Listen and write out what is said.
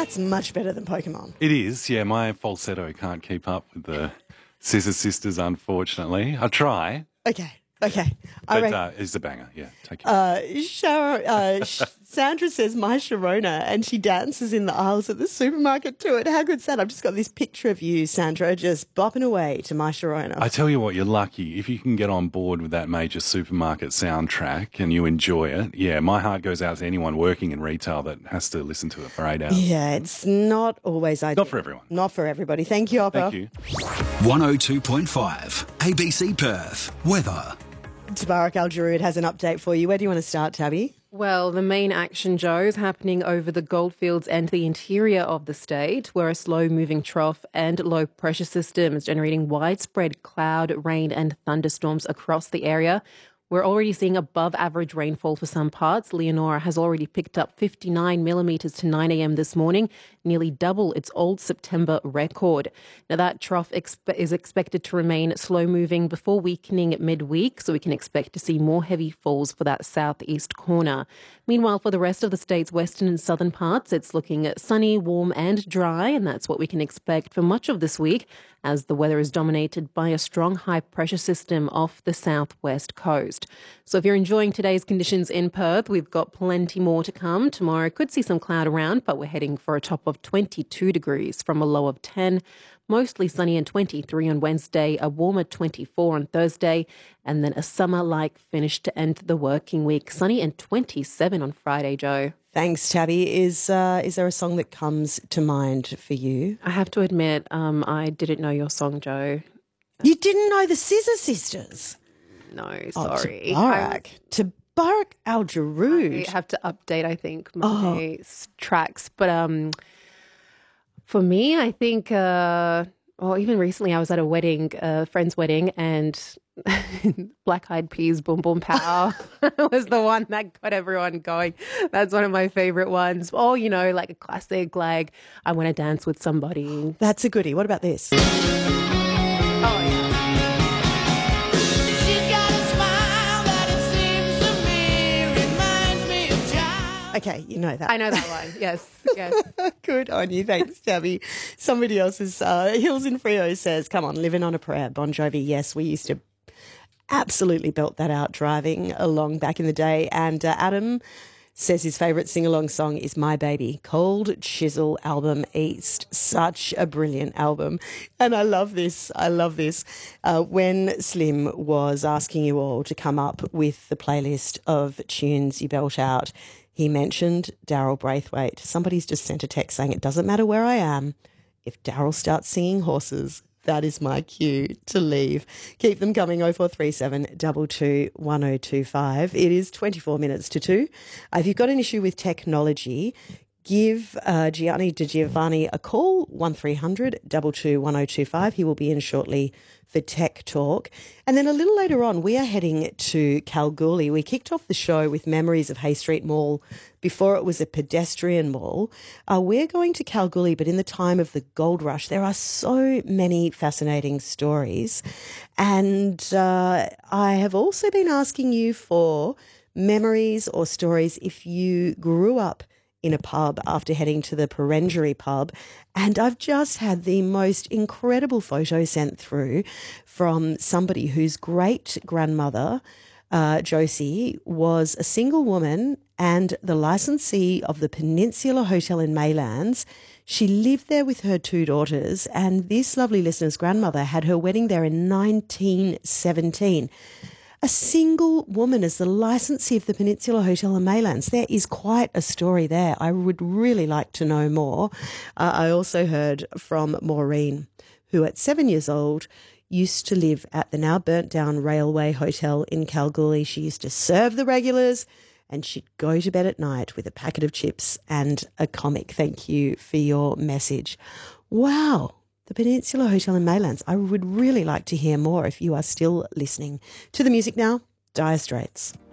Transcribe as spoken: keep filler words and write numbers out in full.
That's much better than Pokemon. It is, yeah. My falsetto can't keep up with the Scissor Sisters, unfortunately. I try. Okay, okay. But reckon- uh, it's a banger, yeah. Take it. Uh, Shar- uh, Sh- Sandra says, my Sharona, and she dances in the aisles at the supermarket to it. How good's that? I've just got this picture of you, Sandra, just bopping away to my Sharona. I tell you what, you're lucky. If you can get on board with that major supermarket soundtrack and you enjoy it, yeah, my heart goes out to anyone working in retail that has to listen to it for eight hours. Yeah, it's not always ideal. Not for everyone. Not for everybody. Thank you, Oppa. Thank you. one oh two point five A B C Perth. Weather. Tabarak Al-Jarood has an update for you. Where do you want to start, Tabby? Well, the main action, Joe, is happening over the goldfields and the interior of the state, where a slow-moving trough and low-pressure system is generating widespread cloud, rain and thunderstorms across the area. We're already seeing above-average rainfall for some parts. Leonora has already picked up fifty-nine millimetres to nine a.m. this morning, nearly double its old September record. Now, that trough expe- is expected to remain slow-moving before weakening at midweek, so we can expect to see more heavy falls for that southeast corner. Meanwhile, for the rest of the state's western and southern parts, it's looking sunny, warm and dry, and that's what we can expect for much of this week, as the weather is dominated by a strong high-pressure system off the southwest coast. So if you're enjoying today's conditions in Perth, we've got plenty more to come. Tomorrow could see some cloud around, but we're heading for a top of twenty-two degrees from a low of ten. Mostly sunny and twenty-three on Wednesday, a warmer twenty-four on Thursday, and then a summer-like finish to end the working week. Sunny and twenty-seven on Friday, Joe. Thanks, Tabby. Is uh, is there a song that comes to mind for you? I have to admit, um, I didn't know your song, Joe. You didn't know the Scissor Sisters? No, Oh, sorry. Tabarak. Tabarak Al-Jarood. I have to update, I think, my s- tracks. But um, for me, I think, uh, well, even recently I was at a wedding, a friend's wedding, and Black Eyed Peas, Boom Boom Pow was the one that got everyone going. That's one of my favourite ones. Oh, you know, like a classic, like I Want to Dance with Somebody. That's a goodie. What about this? Oh, yeah. Okay, you know that. I know that one. Yes, yes. Good on you. Thanks, Tabby. Somebody else's, uh, Hills in Frio says, come on, living on a prayer. Bon Jovi, yes, we used to absolutely belt that out driving along back in the day. And uh, Adam says his favourite sing-along song is My Baby, Cold Chisel album East. Such a brilliant album. And I love this. I love this. Uh, when Slim was asking you all to come up with the playlist of tunes you belt out, he mentioned Daryl Braithwaite. Somebody's just sent a text saying it doesn't matter where I am. If Daryl starts singing Horses, that is my cue to leave. Keep them coming, oh four three seven, two two, one oh two five. It is twenty-four minutes to two. Uh, if you've got an issue with technology, give uh, Gianni Di Giovanni a call, one three hundred, two two, one oh two five. He will be in shortly for Tech Talk. And then a little later on, we are heading to Kalgoorlie. We kicked off the show with memories of Hay Street Mall before it was a pedestrian mall. Uh, we're going to Kalgoorlie, but in the time of the gold rush. There are so many fascinating stories. And uh, I have also been asking you for memories or stories if you grew up in a pub after heading to the Perengerie pub. And I've just had the most incredible photo sent through from somebody whose great-grandmother, uh, Josie, was a single woman and the licensee of the Peninsula Hotel in Maylands. She lived there with her two daughters, and this lovely listener's grandmother had her wedding there in nineteen seventeen. A single woman as the licensee of the Peninsula Hotel in Maylands. There is quite a story there. I would really like to know more. Uh, I also heard from Maureen, who at seven years old used to live at the now burnt down Railway Hotel in Kalgoorlie. She used to serve the regulars and she'd go to bed at night with a packet of chips and a comic. Thank you for your message. Wow. The Peninsula Hotel in Maylands. I would really like to hear more if you are still listening. To the music now, Dire Straits.